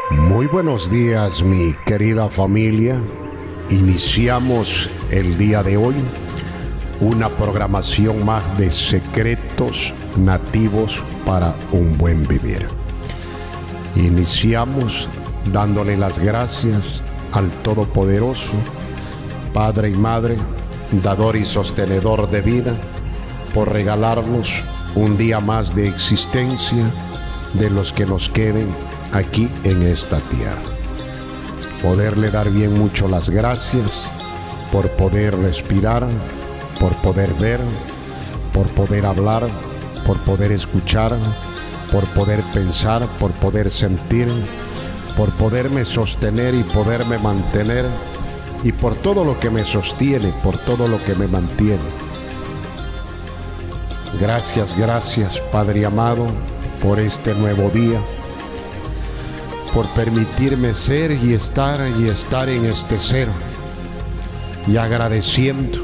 Muy buenos días, mi querida familia. Iniciamos el día de hoy una programación más de secretos nativos para un buen vivir. Iniciamos dándole las gracias al Todopoderoso, Padre y Madre, dador y sostenedor de vida, por regalarnos un día más de existencia de los que nos queden aquí en esta tierra. Poderle dar bien mucho las gracias por poder respirar, por poder ver, por poder hablar, por poder escuchar, por poder pensar, por poder sentir, por poderme sostener y poderme mantener, y por todo lo que me sostiene, por todo lo que me mantiene. Gracias, Padre amado, por este nuevo día, por permitirme ser y estar en este ser, y agradeciendo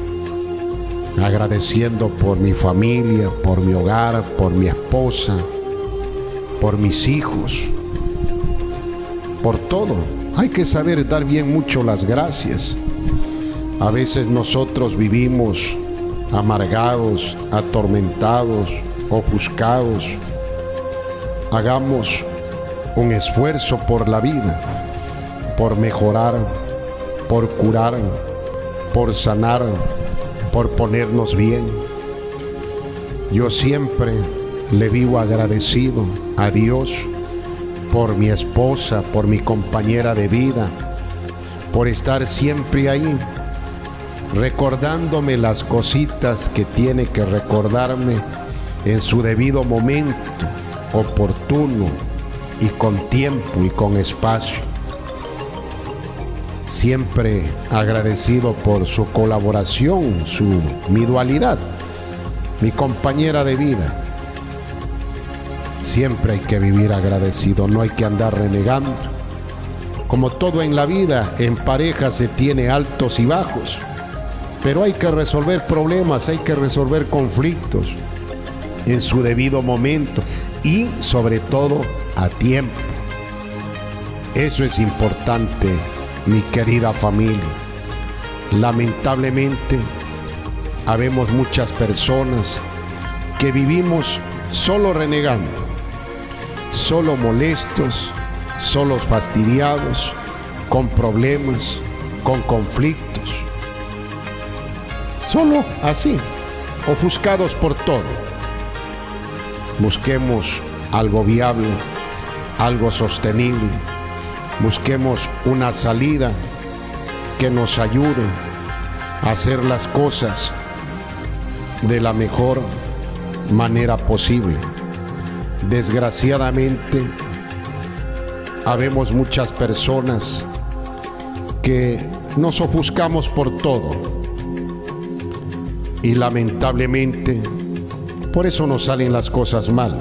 por mi familia, por mi hogar, por mi esposa, por mis hijos, por todo. Hay que saber dar bien mucho las gracias. A veces nosotros vivimos amargados, atormentados, ofuscados. Hagamos un esfuerzo por la vida, por mejorar, por curar, por sanar, por ponernos bien. Yo siempre le vivo agradecido a Dios por mi esposa, por mi compañera de vida, por estar siempre ahí, recordándome las cositas que tiene que recordarme en su debido momento, oportuno y con tiempo y con espacio. Siempre agradecido por su colaboración, mi dualidad, mi compañera de vida. Siempre hay que vivir agradecido, no hay que andar renegando. Como todo en la vida, en pareja se tiene altos y bajos, pero hay que resolver problemas, hay que resolver conflictos en su debido momento y sobre todo a tiempo. Eso es importante, mi querida familia. Lamentablemente, habemos muchas personas que vivimos solo renegando, solo molestos, solos fastidiados, con problemas, con conflictos. Solo así, ofuscados por todo. Busquemos algo viable, algo sostenible. Busquemos una salida que nos ayude a hacer las cosas de la mejor manera posible. Desgraciadamente, habemos muchas personas que nos ofuscamos por todo y lamentablemente por eso nos salen las cosas mal.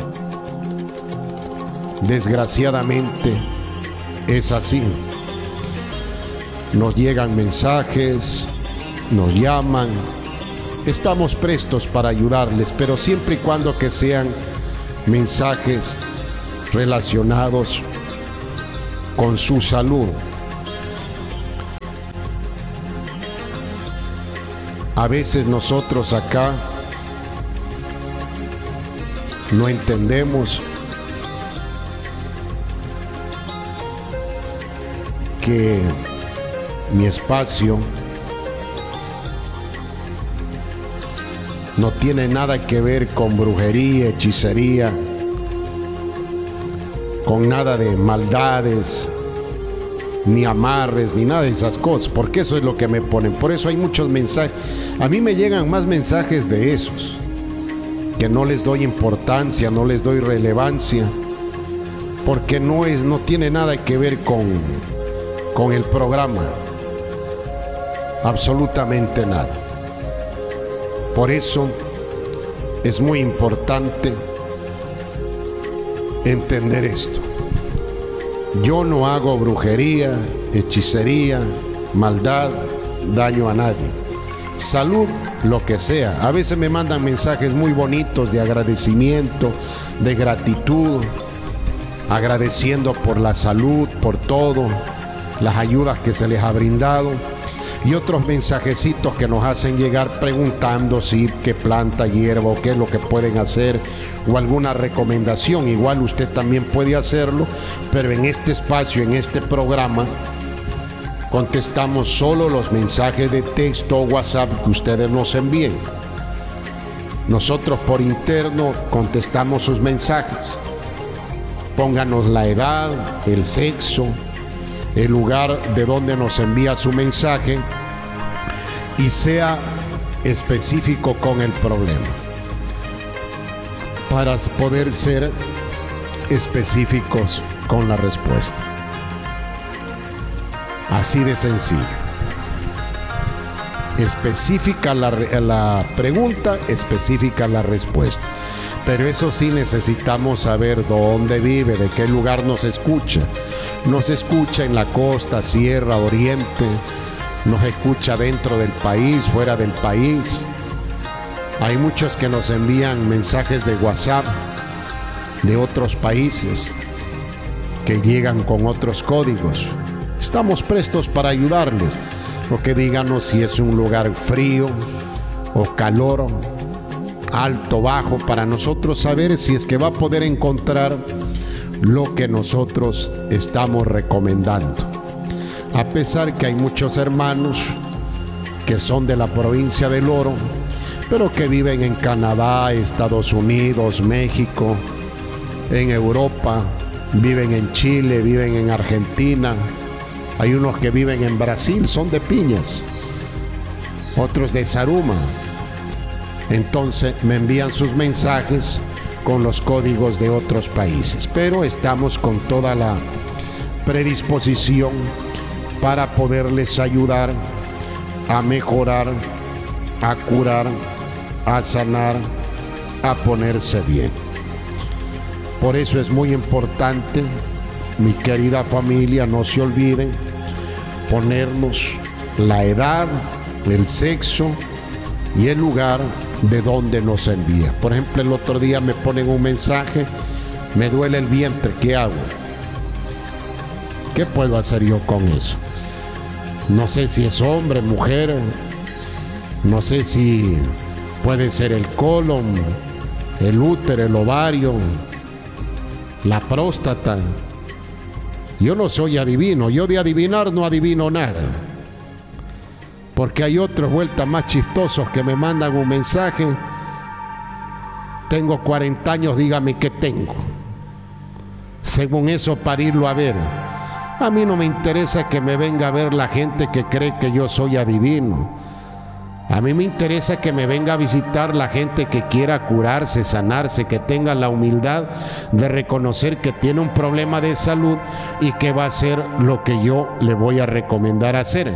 Desgraciadamente es así. Nos llegan mensajes, nos llaman, estamos prestos para ayudarles, pero siempre y cuando que sean mensajes relacionados con su salud. A veces nosotros acá no entendemos que mi espacio no tiene nada que ver con brujería, hechicería, con nada de maldades, ni amarres, ni nada de esas cosas, porque eso es lo que me ponen. Por eso hay muchos mensajes. A mí me llegan más mensajes de esos, que no les doy importancia, no les doy relevancia, porque no tiene nada que ver con el programa, absolutamente nada. Por eso es muy importante entender esto. Yo no hago brujería, hechicería, maldad, daño a nadie. Salud, lo que sea. A veces me mandan mensajes muy bonitos de agradecimiento, de gratitud. agradeciendo por la salud, por todo, las ayudas que se les ha brindado, y otros mensajecitos que nos hacen llegar preguntando si qué planta, hierba o qué es lo que pueden hacer, o alguna recomendación. Igual usted también puede hacerlo, pero en este espacio, en este programa, contestamos solo los mensajes de texto o WhatsApp que ustedes nos envíen. Nosotros por interno contestamos sus mensajes. Pónganos la edad, el sexo, el lugar de donde nos envía su mensaje y sea específico con el problema, para poder ser específicos con la respuesta. Así de sencillo. Específica la pregunta, específica la respuesta. Pero eso sí, necesitamos saber dónde vive, de qué lugar nos escucha. Nos escucha en la costa, sierra, oriente, nos escucha dentro del país, fuera del país. Hay muchos que nos envían mensajes de WhatsApp de otros países que llegan con otros códigos. Estamos prestos para ayudarles, porque díganos si es un lugar frío o calor, alto, bajo, para nosotros saber si es que va a poder encontrar lo que nosotros estamos recomendando. A pesar que hay muchos hermanos que son de la provincia del Oro, pero que viven en Canadá, Estados Unidos, México, en Europa, viven en Chile, viven en Argentina. Hay unos que viven en Brasil, son de Piñas, otros de Zaruma. Entonces me envían sus mensajes con los códigos de otros países, pero estamos con toda la predisposición para poderles ayudar a mejorar, a curar, a sanar, a ponerse bien. Por eso es muy importante, mi querida familia, no se olviden ponernos la edad, el sexo y el lugar de donde nos envía. Por ejemplo, el otro día me ponen un mensaje: me duele el vientre, ¿qué hago? ¿Qué puedo hacer yo con eso? No sé si es hombre, mujer, no sé si puede ser el colon, el útero, el ovario, la próstata. Yo no soy adivino, yo de adivinar no adivino nada. Porque hay otros vueltas más chistosos que me mandan un mensaje: tengo 40 años, dígame qué tengo. Según eso, para irlo a ver. A mí no me interesa que me venga a ver la gente que cree que yo soy adivino. A mí me interesa que me venga a visitar la gente que quiera curarse, sanarse, que tenga la humildad de reconocer que tiene un problema de salud y que va a hacer lo que yo le voy a recomendar hacer.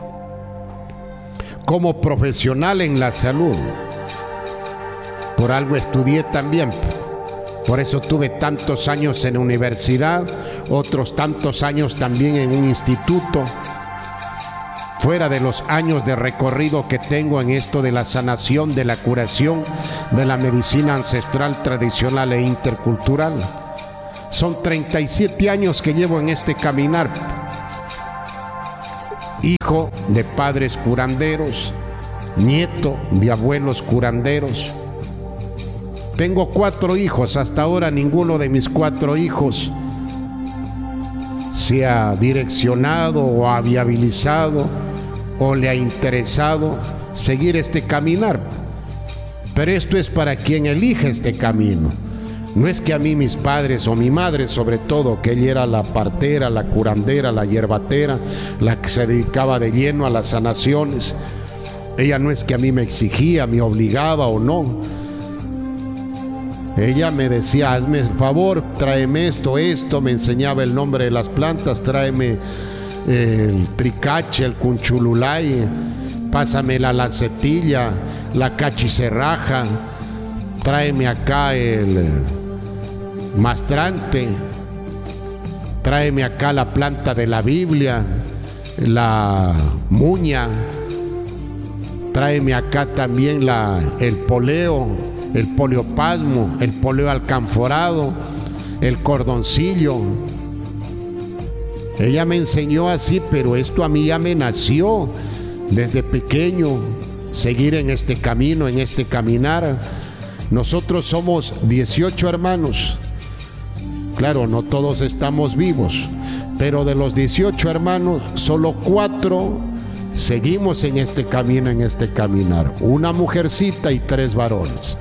Como profesional en la salud, por algo estudié también, por eso tuve tantos años en la universidad, otros tantos años también en un instituto, fuera de los años de recorrido que tengo en esto de la sanación, de la curación, de la medicina ancestral, tradicional e intercultural. Son 37 años que llevo en este caminar. Hijo de padres curanderos, nieto de abuelos curanderos. Tengo 4 hijos, hasta ahora ninguno de mis 4 hijos se ha direccionado o ha viabilizado o le ha interesado seguir este caminar. Pero esto es para quien elige este camino. No es que a mí mis padres o mi madre sobre todo, que ella era la partera, la curandera, la hierbatera, la que se dedicaba de lleno a las sanaciones, ella no es que a mí me exigía, me obligaba o no. Ella me decía: hazme el favor, tráeme esto, me enseñaba el nombre de las plantas, tráeme el tricache, el cunchululay, pásame la lancetilla, la cachicerraja, tráeme acá el mastrante, tráeme acá la planta de la Biblia, la muña, tráeme acá también el poleo, el poliopasmo, el poleo alcanforado, el cordoncillo. Ella me enseñó así, pero esto a mí ya me nació desde pequeño, seguir en este camino, en este caminar. Nosotros somos 18 hermanos. Claro, no todos estamos vivos, pero de los 18 hermanos, solo 4 seguimos en este camino, en este caminar. Una mujercita y 3 varones.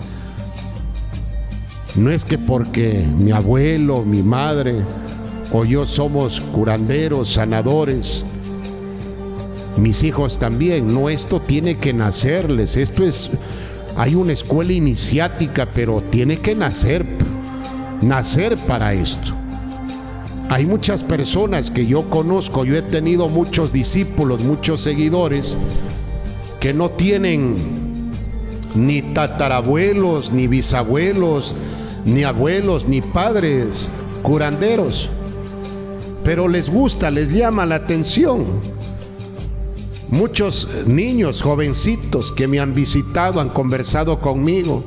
No es que porque mi abuelo, mi madre o yo somos curanderos, sanadores, mis hijos también. No, esto tiene que nacerles. Hay una escuela iniciática, pero tiene que nacer para esto. Hay muchas personas que yo conozco, yo he tenido muchos discípulos, muchos seguidores que no tienen ni tatarabuelos, ni bisabuelos, ni abuelos, ni padres curanderos, pero les gusta, les llama la atención. Muchos niños, jovencitos que me han visitado, han conversado conmigo,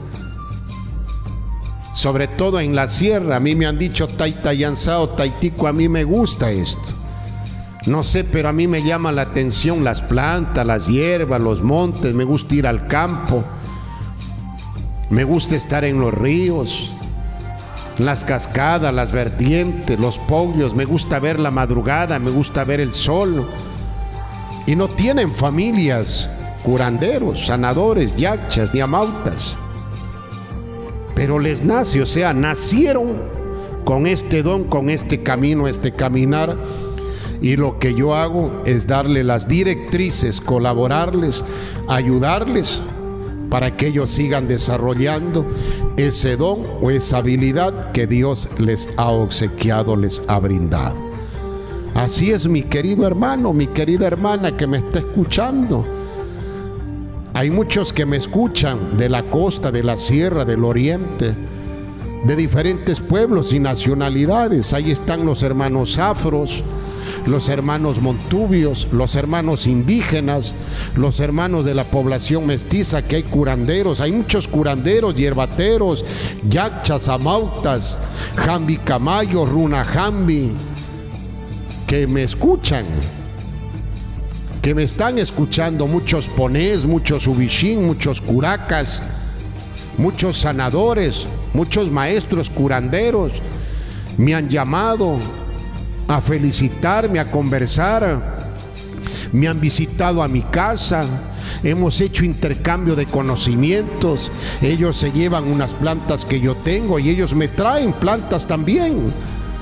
sobre todo en la sierra. A mí me han dicho Taitayansao, Taitico, a mí me gusta esto. No sé, pero a mí me llama la atención las plantas, las hierbas, los montes. Me gusta ir al campo, me gusta estar en los ríos, las cascadas, las vertientes, los pollos. Me gusta ver la madrugada, me gusta ver el sol. Y no tienen familias curanderos, sanadores, yakshas ni amautas, pero les nace, o sea, nacieron con este don, con este camino, este caminar. Y lo que yo hago es darle las directrices, colaborarles, ayudarles para que ellos sigan desarrollando ese don o esa habilidad que Dios les ha obsequiado, les ha brindado. Así es, mi querido hermano, mi querida hermana que me está escuchando. Hay muchos que me escuchan de la costa, de la sierra, del oriente, de diferentes pueblos y nacionalidades. Ahí están los hermanos afros, los hermanos montubios, los hermanos indígenas, los hermanos de la población mestiza, que hay curanderos. Hay muchos curanderos, hierbateros, yakshas, amautas, jambi camayo, runa jambi, que me escuchan, que me están escuchando. Muchos ponés, muchos ubishín, muchos curacas, muchos sanadores, muchos maestros curanderos me han llamado a felicitarme, a conversar, me han visitado a mi casa, hemos hecho intercambio de conocimientos. Ellos se llevan unas plantas que yo tengo y ellos me traen plantas también.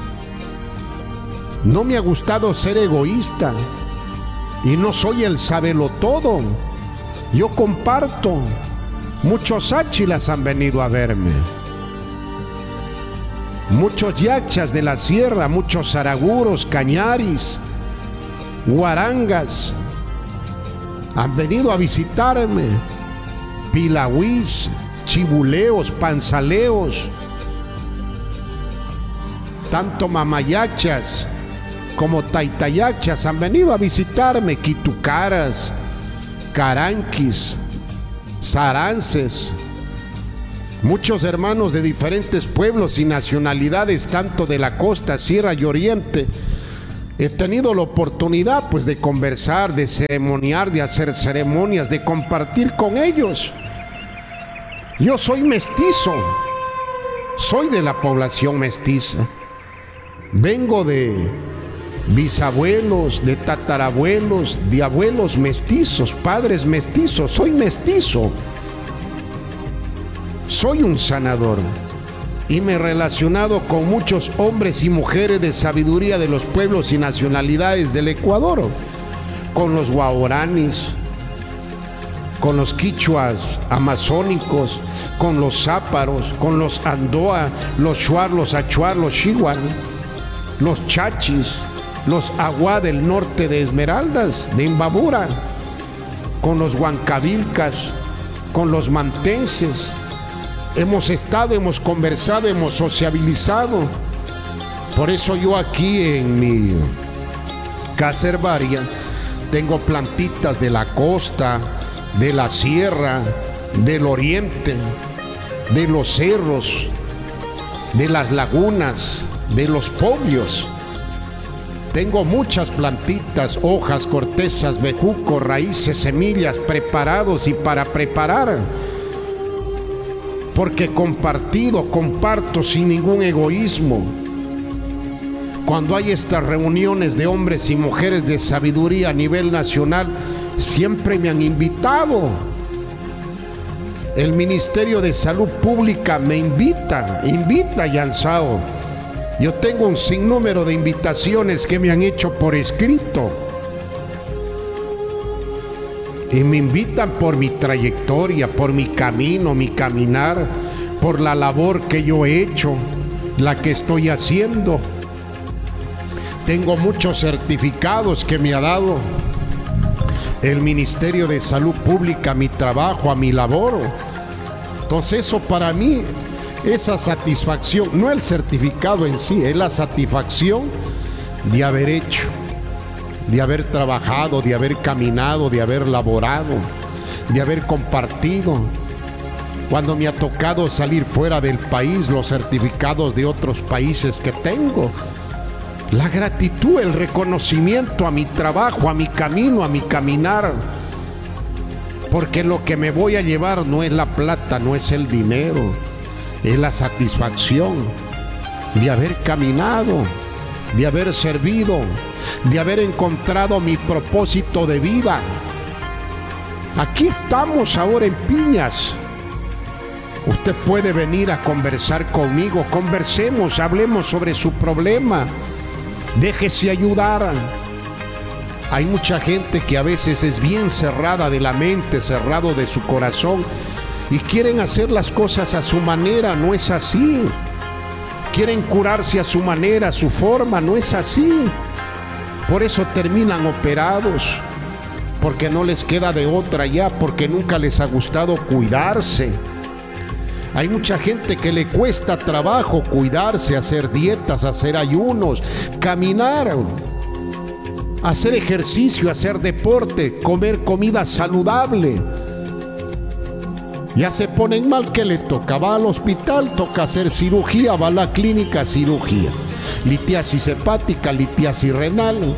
No me ha gustado ser egoísta y no soy el sabelotodo. Yo comparto. Muchos áchilas han venido a verme, muchos yakshas de la sierra, muchos zaraguros, cañaris, guarangas han venido a visitarme, pilahuís, chibuleos, panzaleos, tanto mamayachas como taitayachas han venido a visitarme, quitucaras, caranquis, sarances. Muchos hermanos de diferentes pueblos y nacionalidades, tanto de la costa, sierra y oriente. He tenido la oportunidad pues de conversar, de ceremoniar, de hacer ceremonias, de compartir con ellos. Yo soy mestizo, soy de la población mestiza. Vengo de bisabuelos, de tatarabuelos, de abuelos mestizos, padres mestizos. Soy mestizo. Soy un sanador y me he relacionado con muchos hombres y mujeres de sabiduría de los pueblos y nacionalidades del Ecuador, con los guaoranis, con los quichuas amazónicos, con los záparos, con los andoa, los shuar, los achuar, los xihuar, los chachis, los aguá del norte de Esmeraldas, de Imbabura, con los huancavilcas, con los mantenses. Hemos estado, hemos conversado, hemos sociabilizado. Por eso yo aquí en mi casa herbaria tengo plantitas de la costa, de la sierra, del oriente, de los cerros, de las lagunas, de los polios. Tengo muchas plantitas, hojas, cortezas, bejucos, raíces, semillas preparados y para preparar. Porque comparto sin ningún egoísmo. Cuando hay estas reuniones de hombres y mujeres de sabiduría a nivel nacional, siempre me han invitado. El Ministerio de Salud Pública me invita Yansao. Yo tengo un sinnúmero de invitaciones que me han hecho por escrito. Y me invitan por mi trayectoria, por mi camino, mi caminar, por la labor que yo he hecho, la que estoy haciendo. Tengo muchos certificados que me ha dado el Ministerio de Salud Pública a mi trabajo, a mi labor. Entonces eso para mí, esa satisfacción, no el certificado en sí, es la satisfacción de haber hecho, de haber trabajado, de haber caminado, de haber laborado, de haber compartido. Cuando me ha tocado salir fuera del país, los certificados de otros países que tengo, la gratitud, el reconocimiento a mi trabajo, a mi camino, a mi caminar. Porque lo que me voy a llevar no es la plata, no es el dinero, es la satisfacción de haber caminado, de haber servido, de haber encontrado mi propósito de vida. Aquí estamos ahora en Piñas. Usted puede venir a conversar conmigo, conversemos, hablemos sobre su problema, déjese ayudar. Hay mucha gente que a veces es bien cerrada de la mente, cerrado de su corazón, y quieren hacer las cosas a su manera. No es así. Quieren curarse a su manera, a su forma. No es así. Por eso terminan operados, porque no les queda de otra ya, porque nunca les ha gustado cuidarse. Hay mucha gente que le cuesta trabajo cuidarse, hacer dietas, hacer ayunos, caminar, hacer ejercicio, hacer deporte, comer comida saludable. Ya se ponen mal, ¿qué le toca? Va al hospital, toca hacer cirugía, va a la clínica, cirugía. Litiasis hepática, litiasis renal.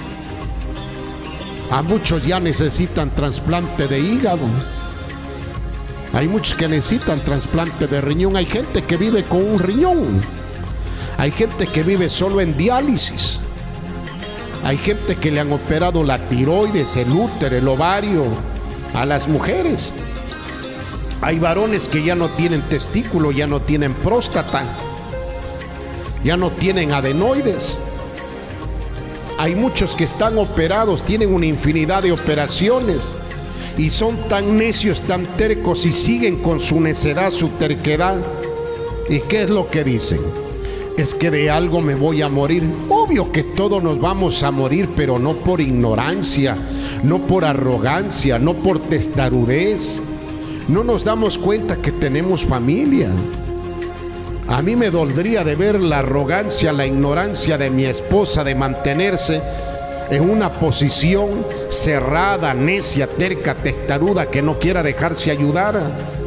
A muchos ya necesitan trasplante de hígado. Hay muchos que necesitan trasplante de riñón. Hay gente que vive con un riñón. Hay gente que vive solo en diálisis. Hay gente que le han operado la tiroides, el útero, el ovario a las mujeres. Hay varones que ya no tienen testículo, ya no tienen próstata, ya no tienen adenoides. Hay muchos que están operados, tienen una infinidad de operaciones y son tan necios, tan tercos y siguen con su necedad, su terquedad. ¿Y qué es lo que dicen? Es que de algo me voy a morir. Obvio que todos nos vamos a morir, pero no por ignorancia, no por arrogancia, no por testarudez. No nos damos cuenta que tenemos familia. A mí me dolería de ver la arrogancia, la ignorancia de mi esposa de mantenerse en una posición cerrada, necia, terca, testaruda, que no quiera dejarse ayudar.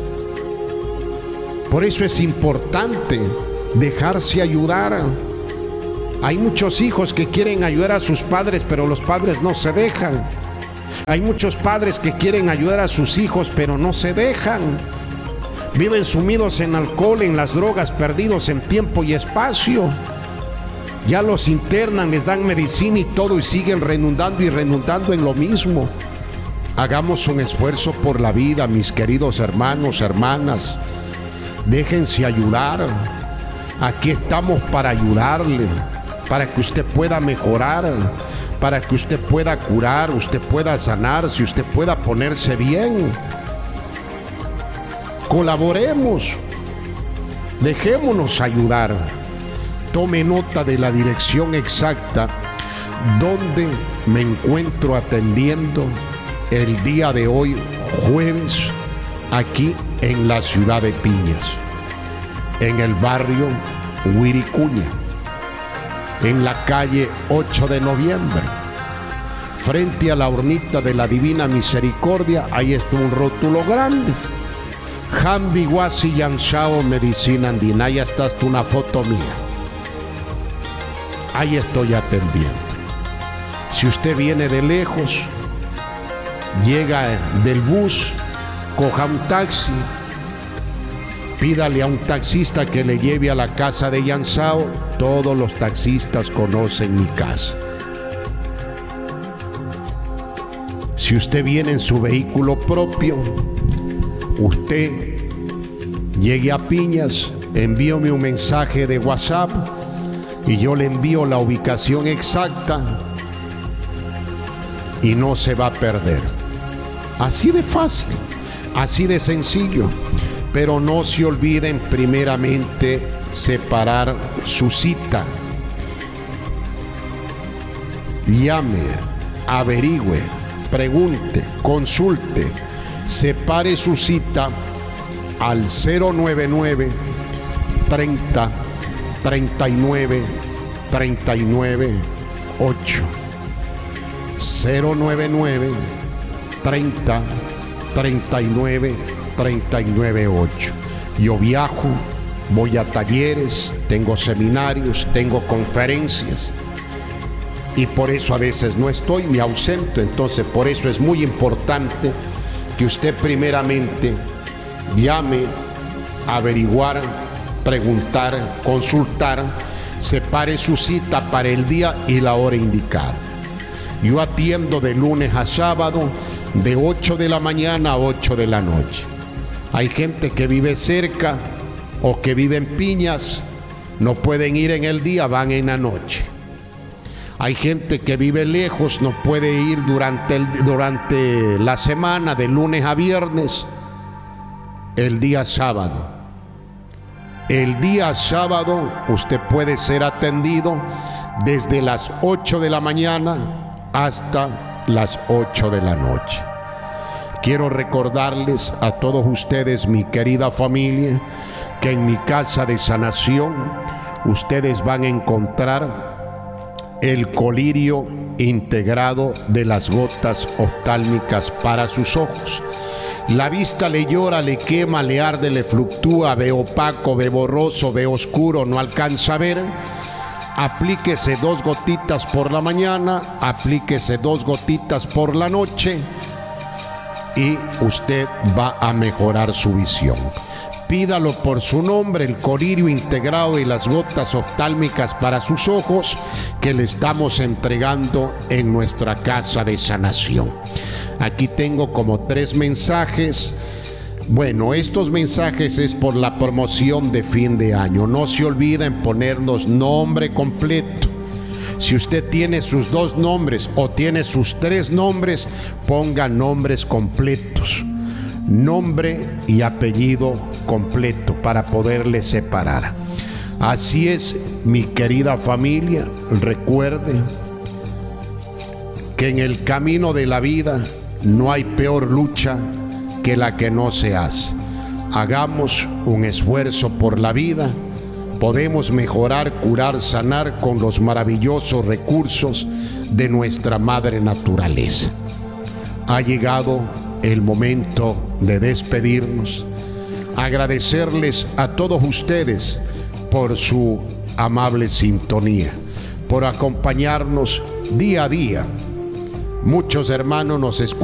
Por eso es importante dejarse ayudar. Hay muchos hijos que quieren ayudar a sus padres, pero los padres no se dejan. Hay muchos padres que quieren ayudar a sus hijos, pero no se dejan. Viven sumidos en alcohol, en las drogas, perdidos en tiempo y espacio. Ya los internan, les dan medicina y todo, y siguen redundando y redundando en lo mismo. Hagamos un esfuerzo por la vida, mis queridos hermanos, hermanas. Déjense ayudar. Aquí estamos para ayudarle, para que usted pueda mejorar, para que usted pueda curar, usted pueda sanarse, usted pueda ponerse bien. Colaboremos, dejémonos ayudar. Tome nota de la dirección exacta donde me encuentro atendiendo el día de hoy, jueves, aquí en la ciudad de Piñas, en el barrio Wiricuña, en la calle 8 de noviembre, frente a la hornita de la Divina Misericordia. Ahí está un rótulo grande. Hambi Wasi Yanshao Medicina Andina. Ahí está hasta una foto mía. Ahí estoy atendiendo. Si usted viene de lejos, llega del bus, coja un taxi, pídale a un taxista que le lleve a la casa de Yanshao. Todos los taxistas conocen mi casa. Si usted viene en su vehículo propio, usted llegue a Piñas, envíeme un mensaje de WhatsApp y yo le envío la ubicación exacta y no se va a perder. Así de fácil, así de sencillo. Pero no se olviden primeramente separar su cita. Llame, averigüe, pregunte, consulte, separe su cita al 099 30 39 39 8. 099 30 39 39 8. Yo viajo, voy a talleres, tengo seminarios, tengo conferencias y por eso a veces no estoy, me ausento. Entonces por eso es muy importante que usted primeramente llame, averiguar, preguntar, consultar, separe su cita para el día y la hora indicada. Yo atiendo de lunes a sábado de 8 de la mañana a 8 de la noche. Hay gente que vive cerca o que vive en Piñas, no pueden ir en el día, van en la noche. Hay gente que vive lejos, no puede ir durante la semana, de lunes a viernes, el día sábado. El día sábado usted puede ser atendido desde las 8 de la mañana hasta las 8 de la noche. Quiero recordarles a todos ustedes, mi querida familia, que en mi casa de sanación ustedes van a encontrar el colirio integrado de las gotas oftálmicas para sus ojos. La vista le llora, le quema, le arde, le fluctúa, ve opaco, ve borroso, ve oscuro, no alcanza a ver. Aplíquese 2 gotitas por la mañana, aplíquese 2 gotitas por la noche y usted va a mejorar su visión. Pídalo por su nombre, el colirio integrado y las gotas oftálmicas para sus ojos, que le estamos entregando en nuestra casa de sanación. Aquí tengo como 3 mensajes. Bueno, estos mensajes es por la promoción de fin de año. No se olviden ponernos nombre completo. Si usted tiene sus 2 nombres o tiene sus 3 nombres, ponga nombres completos. Nombre y apellido completo para poderle separar. Así es, mi querida familia, recuerde que en el camino de la vida no hay peor lucha que la que no se hace. Hagamos un esfuerzo por la vida. Podemos mejorar, curar, sanar con los maravillosos recursos de nuestra madre naturaleza. Ha llegado el momento de despedirnos. Agradecerles a todos ustedes por su amable sintonía, por acompañarnos día a día. Muchos hermanos nos escuchan